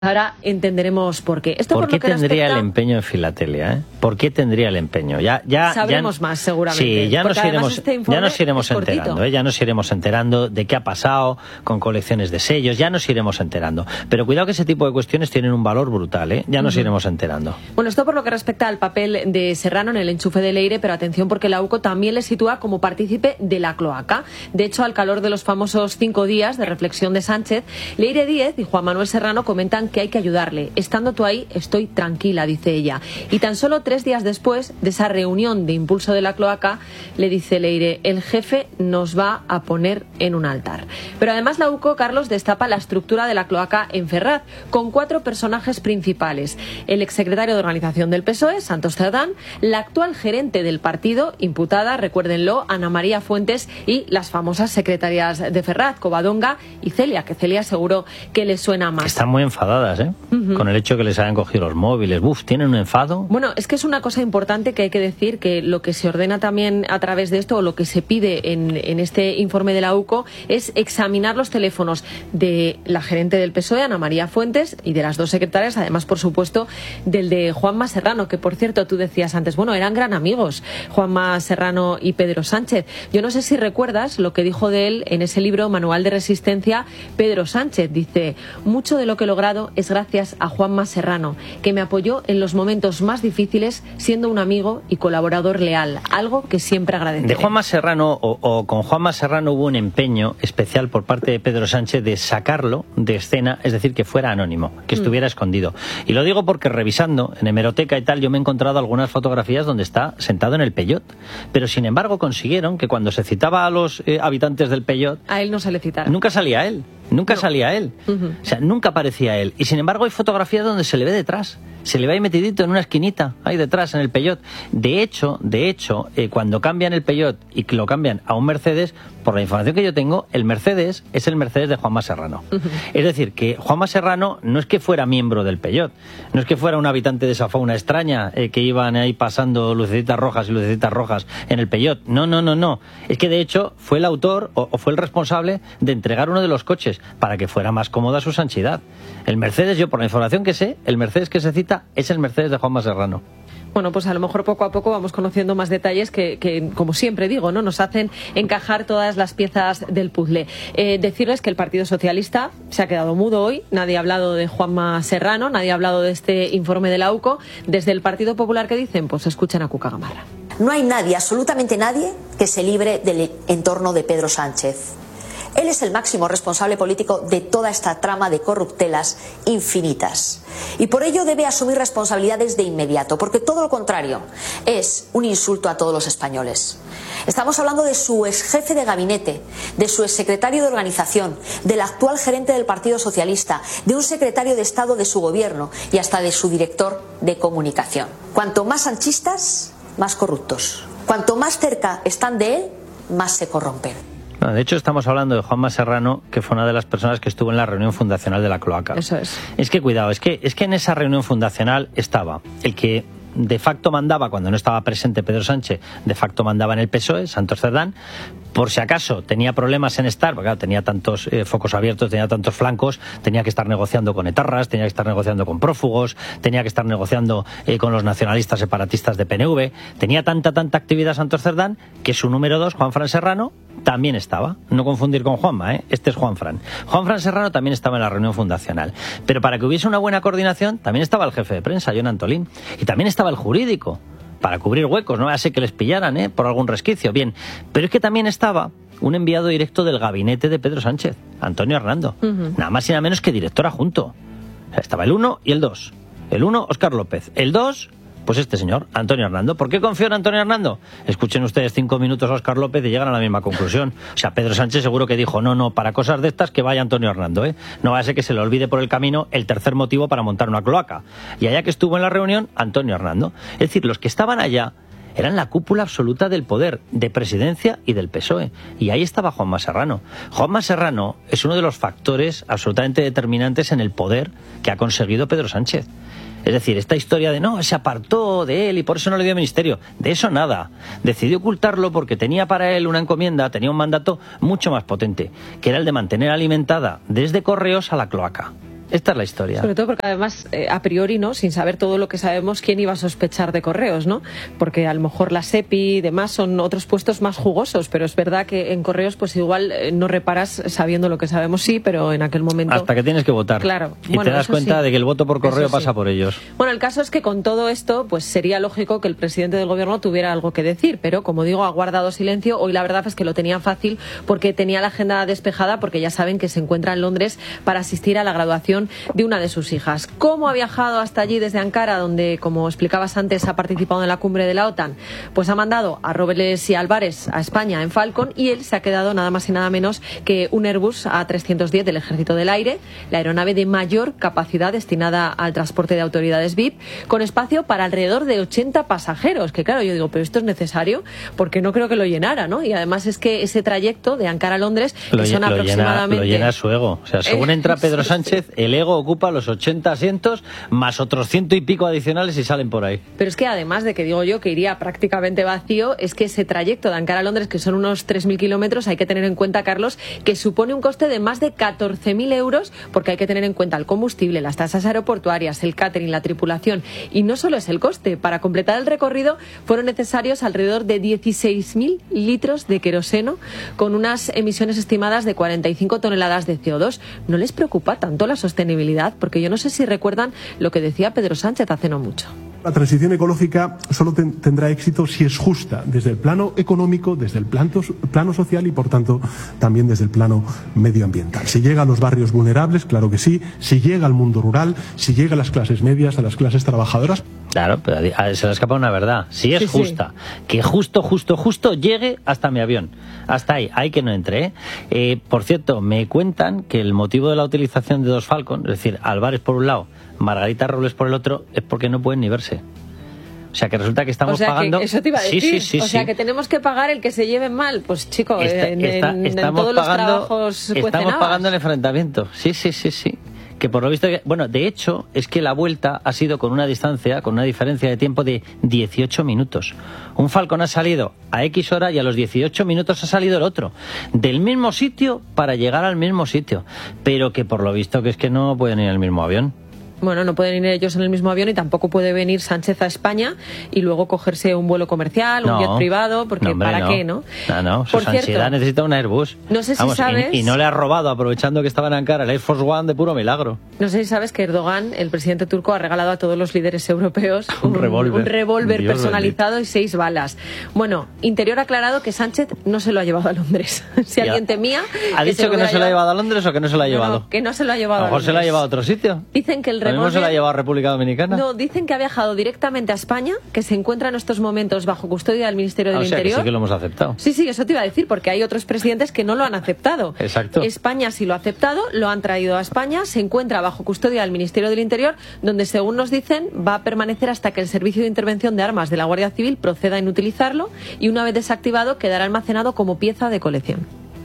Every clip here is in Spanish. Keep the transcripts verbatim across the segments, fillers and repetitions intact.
Ahora entenderemos por qué. Esto ¿Por, por qué lo que tendría respecta... el empeño en Filatelia? ¿eh? ¿Por qué tendría el empeño? Ya, ya, Sabremos ya... más, seguramente. Sí, ya nos iremos, este ya nos iremos enterando. ¿eh? Ya nos iremos enterando de qué ha pasado con colecciones de sellos. Ya nos iremos enterando. Pero cuidado que ese tipo de cuestiones tienen un valor brutal. ¿eh? Ya nos uh-huh. iremos enterando. Bueno, esto por lo que respecta al papel de Serrano en el enchufe de Leire, pero atención porque la U C O también le sitúa como partícipe de la cloaca. De hecho, al calor de los famosos cinco días de reflexión de Sánchez, Leire Díez y Juan Manuel Serrano comentan que hay que ayudarle. Estando tú ahí, estoy tranquila, dice ella. Y tan solo tres días después de esa reunión de impulso de la cloaca, le dice Leire, el jefe nos va a poner en un altar. Pero además la U C O, Carlos, destapa la estructura de la cloaca en Ferraz, con cuatro personajes principales. El exsecretario de Organización del P S O E, Santos Cerdán, la actual gerente del partido, imputada, recuérdenlo, Ana María Fuentes, y las famosas secretarias de Ferraz, Covadonga y Celia, que Celia seguro que les suena más. Están muy enfadadas, ¿eh? Uh-huh. Con el hecho que les hayan cogido los móviles. Uf, ¿tienen un enfado? Bueno, es que es una cosa importante que hay que decir, que lo que se ordena también a través de esto, o lo que se pide en, en este informe de la U C O, es examinar los teléfonos de la gerente del P S O E, Ana María Fuentes, y de las dos secretarias, además, por supuesto, del de Juanma Serrano, que, por cierto, tú decías antes, bueno, eran gran amigos, Juanma Serrano y Pedro Sánchez. Yo no sé si recuerdas lo que dijo de él en ese libro, Manual de Resistencia, Pedro Sánchez. Dice, mucho de lo que he logrado es gracias a Juanma Serrano, que me apoyó en los momentos más difíciles, siendo un amigo y colaborador leal, algo que siempre agradeceré. De Juanma Serrano, o, o con Juanma Serrano hubo un empeño especial por parte de Pedro Sánchez de sacarlo de escena, es decir, que fuera anónimo, que estuviera mm. escondido. Y lo digo porque revisando en hemeroteca y tal, yo me he encontrado algunas fotografías donde está sentado en el Peyot, pero sin embargo consiguieron que cuando se citaba a los eh, habitantes del Peyot, a él no se le citara. Nunca salía él. Nunca no. salía él. Uh-huh. O sea, nunca aparecía él. Y sin embargo hay fotografías donde se le ve detrás. Se le ve ahí metidito en una esquinita, ahí detrás, en el Peyot. De hecho, de hecho, eh, cuando cambian el Peyot y lo cambian a un Mercedes, por la información que yo tengo, el Mercedes es el Mercedes de Juanma Serrano. Uh-huh. Es decir, que Juanma Serrano no es que fuera miembro del Peyot, no es que fuera un habitante de esa fauna extraña eh, que iban ahí pasando lucecitas rojas y lucecitas rojas en el Peyot. No, no, no, no. Es que de hecho fue el autor o, o fue el responsable de entregar uno de los coches para que fuera más cómoda su sanchidad. El Mercedes, yo por la información que sé, el Mercedes que se cita es el Mercedes de Juanma Serrano. Bueno, pues a lo mejor poco a poco vamos conociendo más detalles que, que como siempre digo, ¿no? Nos hacen encajar todas las piezas del puzzle. Eh, decirles que el Partido Socialista se ha quedado mudo hoy, nadie ha hablado de Juanma Serrano, nadie ha hablado de este informe de la U C O. Desde el Partido Popular, ¿qué dicen? Pues escuchen a Cuca Gamarra. No hay nadie, absolutamente nadie, que se libre del entorno de Pedro Sánchez. Él es el máximo responsable político de toda esta trama de corruptelas infinitas. Y por ello debe asumir responsabilidades de inmediato, porque todo lo contrario es un insulto a todos los españoles. Estamos hablando de su ex jefe de gabinete, de su ex secretario de organización, del actual gerente del Partido Socialista, de un secretario de Estado de su gobierno y hasta de su director de comunicación. Cuanto más sanchistas, más corruptos. Cuanto más cerca están de él, más se corrompen. No, de hecho, estamos hablando de Juanma Serrano, que fue una de las personas que estuvo en la reunión fundacional de la cloaca. Eso es. Es que, cuidado, es que, es que en esa reunión fundacional estaba el que de facto mandaba, cuando no estaba presente Pedro Sánchez, de facto mandaba en el P S O E, Santos Cerdán. Por si acaso tenía problemas en estar, porque claro, tenía tantos eh, focos abiertos, tenía tantos flancos, tenía que estar negociando con etarras, tenía que estar negociando con prófugos, tenía que estar negociando eh, con los nacionalistas separatistas de P N V, tenía tanta, tanta actividad Santos Cerdán, que su número dos, Juanfran Serrano, también estaba. No confundir con Juanma, ¿eh? Este es Juanfran. Juanfran Serrano también estaba en la reunión fundacional. Pero para que hubiese una buena coordinación, también estaba el jefe de prensa, Jon Antolín, y también estaba el jurídico, para cubrir huecos, no hace que les pillaran ¿eh? por algún resquicio. Bien, pero es que también estaba un enviado directo del gabinete de Pedro Sánchez, Antonio Hernando, uh-huh. nada más y nada menos que director adjunto. O sea, estaba el uno y el dos. El uno, Óscar López. El dos, pues este señor, Antonio Hernando. ¿Por qué confío en Antonio Hernando? Escuchen ustedes cinco minutos a Óscar López y llegan a la misma conclusión. O sea, Pedro Sánchez seguro que dijo, no, no, para cosas de estas que vaya Antonio Hernando, ¿eh? No va a ser que se le olvide por el camino el tercer motivo para montar una cloaca. Y allá que estuvo en la reunión, Antonio Hernando. Es decir, los que estaban allá eran la cúpula absoluta del poder, de presidencia y del P S O E. Y ahí estaba Juanma Serrano. Juanma Serrano es uno de los factores absolutamente determinantes en el poder que ha conseguido Pedro Sánchez. Es decir, esta historia de no, se apartó de él y por eso no le dio ministerio, de eso nada. Decidió ocultarlo porque tenía para él una encomienda, tenía un mandato mucho más potente, que era el de mantener alimentada desde Correos a la cloaca. Esta es la historia. Sobre todo porque además, eh, a priori, ¿no? Sin saber todo lo que sabemos, ¿quién iba a sospechar de Correos, no? Porque a lo mejor la SEPI y demás son otros puestos más jugosos, pero es verdad que en Correos pues igual eh, no reparas sabiendo lo que sabemos, sí, pero en aquel momento... Hasta que tienes que votar. Claro. Y Bueno, te das eso cuenta sí. de que el voto por correo Eso sí. pasa por ellos. Bueno, el caso es que con todo esto, pues sería lógico que el presidente del gobierno tuviera algo que decir, pero como digo, ha guardado silencio. Hoy la verdad es que lo tenía fácil porque tenía la agenda despejada, porque ya saben que se encuentra en Londres para asistir a la graduación de una de sus hijas. ¿Cómo ha viajado hasta allí desde Ankara, donde, como explicabas antes, ha participado en la cumbre de la OTAN? Pues ha mandado a Robles y Álvarez a España en Falcon y él se ha quedado nada más y nada menos que un Airbus A trescientos diez del Ejército del Aire, la aeronave de mayor capacidad destinada al transporte de autoridades V I P, con espacio para alrededor de ochenta pasajeros, que claro, yo digo, pero esto es necesario, porque no creo que lo llenara, ¿no? Y además es que ese trayecto de Ankara a Londres, Lo, que son lo aproximadamente... Llena, lo llena su ego. O sea, según Eh, entra Pedro sí, Sánchez, sí. el ego ocupa los ochenta asientos más otros ciento y pico adicionales y salen por ahí. Pero es que además de que digo yo que iría prácticamente vacío, es que ese trayecto de Ankara a Londres, que son unos tres mil kilómetros, hay que tener en cuenta, Carlos, que supone un coste de más de catorce mil euros, porque hay que tener en cuenta el combustible, las tasas aeroportuarias, el catering, la tripulación. Y no solo es el coste, para completar el recorrido fueron necesarios alrededor de dieciséis mil litros de queroseno, con unas emisiones estimadas de cuarenta y cinco toneladas de C O dos. ¿No les preocupa tanto la sostenibilidad? Porque yo no sé si recuerdan lo que decía Pedro Sánchez hace no mucho. La transición ecológica solo ten, tendrá éxito si es justa desde el plano económico, desde el plano, plano social y, por tanto, también desde el plano medioambiental. Si llega a los barrios vulnerables, claro que sí. Si llega al mundo rural, si llega a las clases medias, a las clases trabajadoras. Claro, pero se le escapa una verdad. Si es Sí, sí. justa, que justo, justo, justo llegue hasta mi avión. Hasta ahí, hay que no entre. ¿eh? Eh, por cierto, me cuentan que el motivo de la utilización de dos Falcon, es decir, Álvarez por un lado, Margarita Robles por el otro, es porque no pueden ni verse. O sea, que resulta que estamos o sea, pagando... que eso te iba a decir. Sí, sí, sí, o sea, sí. que tenemos que pagar el que se lleve mal. Pues, chico, Está- en, está- en- en estamos todos los pagando, trabajos cuecen estamos habas. pagando el enfrentamiento. Sí, sí, sí, sí. Que por lo visto... que- Bueno, de hecho, es que la vuelta ha sido con una distancia, con una diferencia de tiempo de dieciocho minutos. Un Falcon ha salido a X hora y a los dieciocho minutos ha salido el otro. Del mismo sitio para llegar al mismo sitio. Pero que por lo visto que es que no pueden ir en el mismo avión. Bueno, no pueden ir ellos en el mismo avión y tampoco puede venir Sánchez a España y luego cogerse un vuelo comercial, un No. jet privado, porque No, hombre, ¿para no. qué, no? No, no, su Por ansiedad cierto, necesita un Airbus. no sé si Vamos, y- sabes- Y, no le ha robado, aprovechando que estaba en Ankara, el Air Force One de puro milagro. no sé si sabes que Erdogan, el presidente turco, ha regalado a todos los líderes europeos Un revólver. un revólver Dios personalizado y seis balas. Bueno, Interior ha aclarado que Sánchez no se lo ha llevado a Londres. Si Ya. alguien temía... ¿Ha dicho que no se lo ha llevado a Londres o que no se lo ha No, llevado? no, que no se lo ha llevado A lo mejor a se lo ha Londres. llevado a otro sitio. Dicen que el Lo mismo revólver... se lo ha llevado a República Dominicana. No, dicen que ha viajado directamente a España, que se encuentra en estos momentos bajo custodia del Ministerio Ah, del o sea, que Interior. sí que lo hemos aceptado. Sí, sí, eso te iba a decir, porque hay otros presidentes que no lo han aceptado. Exacto. España sí lo ha aceptado, lo han traído a España, se encuentra bajo custodia del Ministerio del Interior, donde, según nos dicen, va a permanecer hasta que el Servicio de Intervención de Armas de la Guardia Civil proceda en utilizarlo y, una vez desactivado, quedará almacenado como pieza de colección.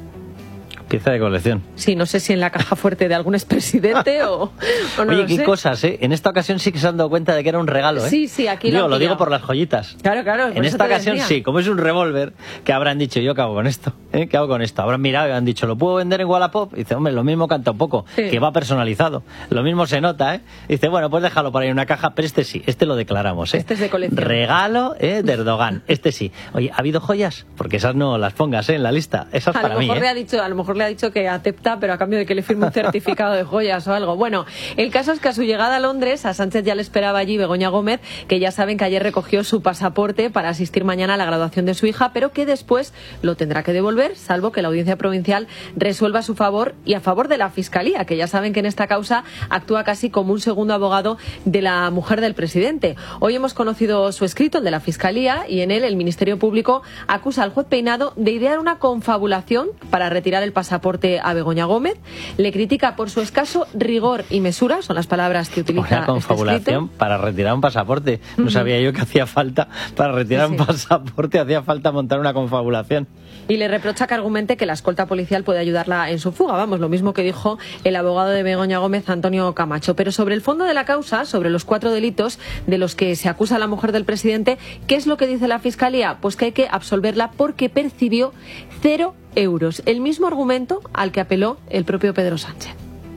Pieza de colección. Sí, no sé si en la caja fuerte de algún expresidente o, o no Oye, lo qué sé. cosas, ¿eh? En esta ocasión sí que se han dado cuenta de que era un regalo, ¿eh? Sí, sí, aquí lo digo, han lo digo pillado. por las joyitas. Claro, claro. por En eso esta te ocasión decía. sí, como es un revólver, que habrán dicho, ¿yo qué hago con esto? ¿Eh? ¿Qué hago con esto? Habrán mirado y han dicho, ¿lo puedo vender en Wallapop? Y dice, hombre, lo mismo canta un poco, Sí. que va personalizado. Lo mismo se nota, ¿eh? Y dice, bueno, pues déjalo por ahí en una caja, pero este sí, este lo declaramos, ¿eh? Este es de colección. Regalo, ¿eh? De Erdogan, este sí. Oye, ¿ha habido joyas? Porque esas no las pongas, ¿eh? En la lista. Esas A para lo, mí, mejor le ¿eh? ha dicho, a lo mejor le ha dicho que acepta, pero a cambio de que le firme un certificado de joyas o algo. Bueno, el caso es que a su llegada a Londres, a Sánchez ya le esperaba allí Begoña Gómez, que ya saben que ayer recogió su pasaporte para asistir mañana a la graduación de su hija, pero que después lo tendrá que devolver, salvo que la Audiencia Provincial resuelva a su favor y a favor de la Fiscalía, que ya saben que en esta causa actúa casi como un segundo abogado de la mujer del presidente. Hoy hemos conocido su escrito, el de la Fiscalía, y en él el Ministerio Público acusa al juez Peinado de idear una confabulación para retirar el pasaporte a Begoña Gómez. Le critica por su escaso rigor y mesura, son las palabras que utiliza Una este confabulación escrito. para retirar un pasaporte. No sabía yo que hacía falta, para retirar Sí, sí. un pasaporte, hacía falta montar una confabulación. Y le reprocha que argumente que la escolta policial puede ayudarla en su fuga. Vamos, lo mismo que dijo el abogado de Begoña Gómez, Antonio Camacho. Pero sobre el fondo de la causa, sobre los cuatro delitos de los que se acusa a la mujer del presidente, ¿qué es lo que dice la Fiscalía? Pues que hay que absolverla porque percibió cero euros. El mismo argumento al que apeló el propio Pedro Sánchez.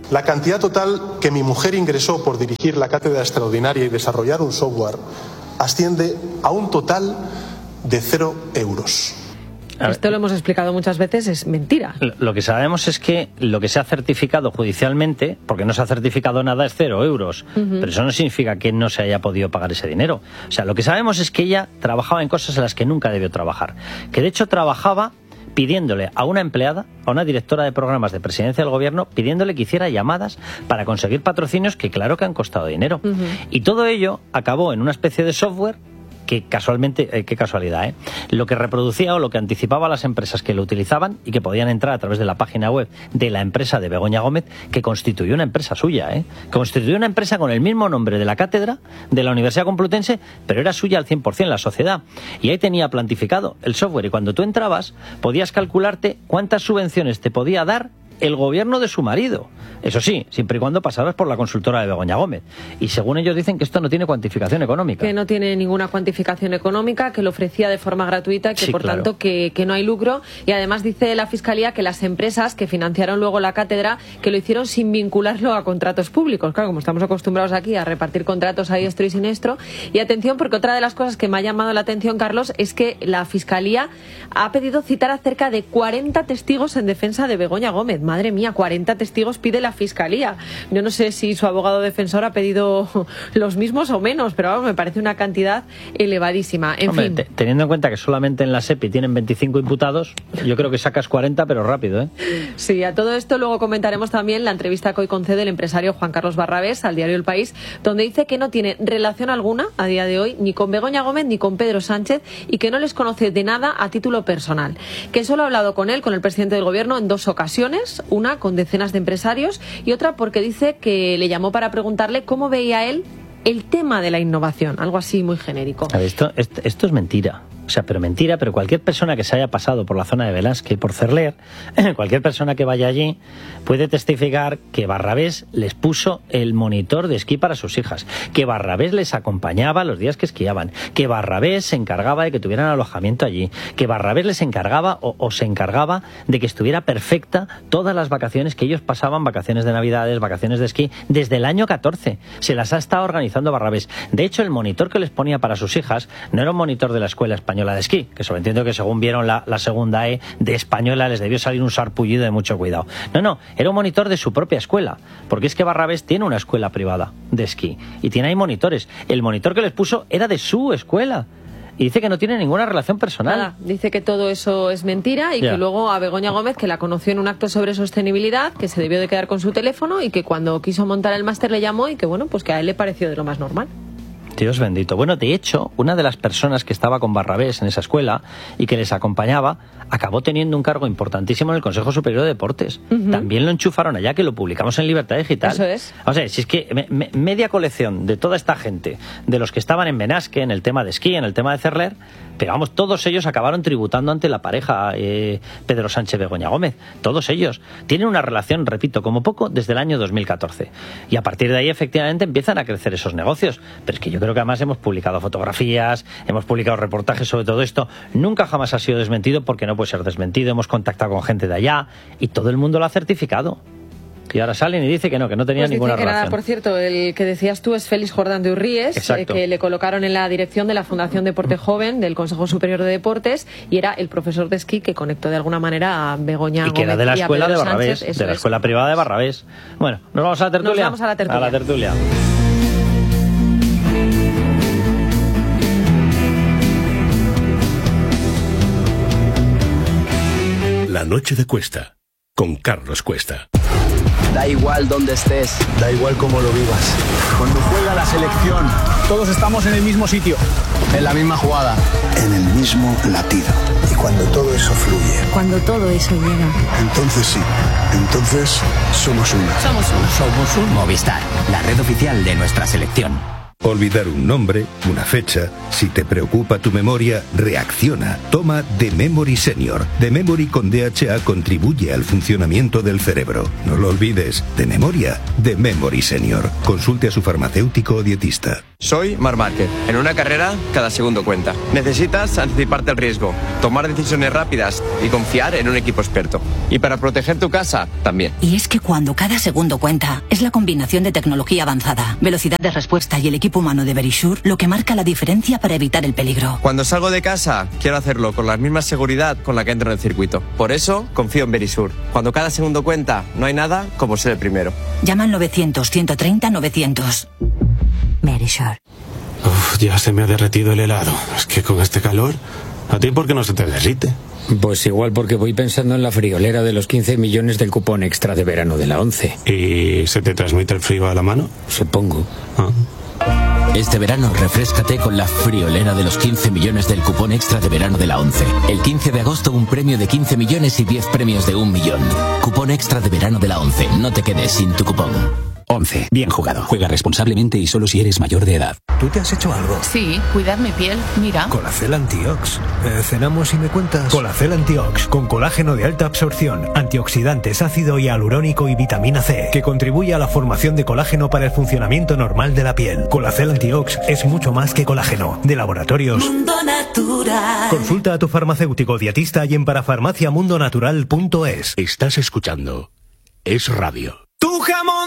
La cantidad total que mi mujer ingresó por dirigir la cátedra extraordinaria y desarrollar un software asciende a un total de cero euros. Esto lo hemos explicado muchas veces, es mentira. Lo que sabemos es que lo que se ha certificado judicialmente, porque no se ha certificado nada, es cero euros. Uh-huh. Pero eso no significa que no se haya podido pagar ese dinero. O sea, lo que sabemos es que ella trabajaba en cosas en las que nunca debió trabajar. Que de hecho trabajaba pidiéndole a una empleada, a una directora de programas de presidencia del gobierno, pidiéndole que hiciera llamadas para conseguir patrocinios que claro que han costado dinero. Uh-huh. Y todo ello acabó en una especie de software que casualmente, eh, qué casualidad, ¿eh? Lo que reproducía o lo que anticipaba a las empresas que lo utilizaban y que podían entrar a través de la página web de la empresa de Begoña Gómez, que constituyó una empresa suya, ¿eh? Constituyó una empresa con el mismo nombre de la cátedra de la Universidad Complutense, pero era suya al cien por ciento la sociedad. Y ahí tenía plantificado el software y cuando tú entrabas podías calcularte cuántas subvenciones te podía dar el gobierno de su marido. Eso sí, siempre y cuando pasaras por la consultora de Begoña Gómez. Y según ellos dicen que esto no tiene cuantificación económica. Que no tiene ninguna cuantificación económica, que lo ofrecía de forma gratuita, que sí, por claro. tanto que, que no hay lucro. Y además dice la Fiscalía que las empresas que financiaron luego la cátedra, que lo hicieron sin vincularlo a contratos públicos. Claro, como estamos acostumbrados aquí a repartir contratos a diestro y siniestro. Y atención, porque otra de las cosas que me ha llamado la atención, Carlos, es que la Fiscalía ha pedido citar a cerca de cuarenta testigos en defensa de Begoña Gómez. Madre mía, cuarenta testigos pide la Fiscalía. Yo no sé si su abogado defensor ha pedido los mismos o menos, pero vamos, me parece una cantidad elevadísima. En Hombre, fin. Te, teniendo en cuenta que solamente en la SEPI tienen veinticinco imputados, yo creo que sacas cuarenta, pero rápido, ¿eh? Sí, a todo esto luego comentaremos también la entrevista que hoy concede el empresario Juan Carlos Barrabés al diario El País, donde dice que no tiene relación alguna a día de hoy ni con Begoña Gómez ni con Pedro Sánchez y que no les conoce de nada a título personal. Que solo ha hablado con él, con el presidente del gobierno, en dos ocasiones, una con decenas de empresarios y otra porque dice que le llamó para preguntarle cómo veía él el tema de la innovación, algo así muy genérico. A ver, esto, esto, esto es mentira. O sea, pero mentira, pero cualquier persona que se haya pasado por la zona de Velázquez, por Cerler, cualquier persona que vaya allí puede testificar que Barrabés les puso el monitor de esquí para sus hijas, que Barrabés les acompañaba los días que esquiaban, que Barrabés se encargaba de que tuvieran alojamiento allí, que Barrabés les encargaba o, o se encargaba de que estuviera perfecta todas las vacaciones que ellos pasaban, vacaciones de Navidades, vacaciones de esquí, desde el año catorce. Se las ha estado organizando Barrabés. De hecho, el monitor que les ponía para sus hijas no era un monitor de la escuela española de esquí, que sobreentiendo que según vieron la, la segunda E de española les debió salir un sarpullido de mucho cuidado. No, no, era un monitor de su propia escuela, porque es que Barrabés tiene una escuela privada de esquí y tiene ahí monitores. El monitor que les puso era de su escuela. Y dice que no tiene ninguna relación personal. Nada, dice que todo eso es mentira y yeah. que luego a Begoña Gómez, que la conoció en un acto sobre sostenibilidad, que se debió de quedar con su teléfono y que cuando quiso montar el máster le llamó y que bueno, pues que a él le pareció de lo más normal. Dios bendito. Bueno, de hecho, una de las personas que estaba con Barrabés en esa escuela y que les acompañaba, acabó teniendo un cargo importantísimo en el Consejo Superior de Deportes. Uh-huh. También lo enchufaron allá, que lo publicamos en Libertad Digital. Eso es. O sea, si es que me, me, media colección de toda esta gente, de los que estaban en Benasque, en el tema de esquí, en el tema de Cerler, pero vamos, todos ellos acabaron tributando ante la pareja eh, Pedro Sánchez-Begoña Gómez. Todos ellos tienen una relación, repito, como poco, desde el año dos mil catorce. Y a partir de ahí, efectivamente, empiezan a crecer esos negocios. Pero es que yo creo que además hemos publicado fotografías, hemos publicado reportajes sobre todo esto. Nunca jamás ha sido desmentido porque no puede ser desmentido. Hemos contactado con gente de allá y todo el mundo lo ha certificado. Y ahora salen y dice que no, que no tenía pues ninguna que relación. Nada, por cierto, el que decías tú es Félix Jordán de Urríes, eh, que le colocaron en la dirección de la Fundación Deporte Joven del Consejo Superior de Deportes y era el profesor de esquí que conectó de alguna manera a Begoña Gómez. Y que era de la escuela de Barrabés, Sánchez, de la es. escuela privada de Barrabés. Bueno, ¿nos vamos a la tertulia? Nos vamos a la tertulia. A la tertulia. La noche de Cuesta, con Carlos Cuesta. Da igual dónde estés, da igual cómo lo vivas. Cuando juega la selección, todos estamos en el mismo sitio, en la misma jugada, en el mismo latido. Y cuando todo eso fluye, cuando todo eso llega, entonces sí, entonces somos uno. Somos uno. Somos un Movistar, la red oficial de nuestra selección. Olvidar un nombre, una fecha. Si te preocupa tu memoria, reacciona. Toma The Memory Senior. The Memory con D H A contribuye al funcionamiento del cerebro. No lo olvides. De memoria, The Memory Senior. Consulte a su farmacéutico o dietista. Soy Marc Márquez. En una carrera, cada segundo cuenta. Necesitas anticiparte al riesgo, tomar decisiones rápidas y confiar en un equipo experto. Y para proteger tu casa, también. Y es que cuando cada segundo cuenta, es la combinación de tecnología avanzada, velocidad de respuesta y el equipo humano de Verisure lo que marca la diferencia para evitar el peligro. Cuando salgo de casa, quiero hacerlo con la misma seguridad con la que entro en el circuito. Por eso, confío en Verisure. Cuando cada segundo cuenta, no hay nada como ser el primero. Llama al novecientos, ciento treinta, novecientos. Verisure. Uf, ya se me ha derretido el helado. Es que con este calor, ¿a ti por qué no se te derrite? Pues igual porque voy pensando en la friolera de los quince millones del cupón extra de verano de la ONCE. ¿Y se te transmite el frío a la mano? Supongo. Ah. Este verano refréscate con la friolera de los quince millones del cupón extra de verano de la ONCE. El quince de agosto un premio de quince millones y diez premios de un millón. Cupón extra de verano de la ONCE. No te quedes sin tu cupón. once. Bien jugado. Juega responsablemente y solo si eres mayor de edad. ¿Tú te has hecho algo? Sí, cuidar mi piel. Mira. Colacel Antiox. Eh, cenamos y me cuentas. Colacel Antiox, con colágeno de alta absorción, antioxidantes, ácido hialurónico y vitamina C, que contribuye a la formación de colágeno para el funcionamiento normal de la piel. Colacel Antiox es mucho más que colágeno. De Laboratorios Mundo Natural. Consulta a tu farmacéutico dietista y en parafarmaciamundonatural punto es. Estás escuchando Es Radio. Tu jamón